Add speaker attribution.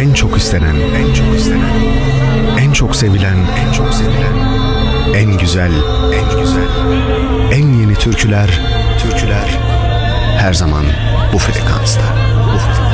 Speaker 1: En çok istenen, en çok istenen, en çok sevilen, en çok sevilen, en güzel, en güzel, en yeni türküler, türküler her zaman bu frekansta. Bu frekansta.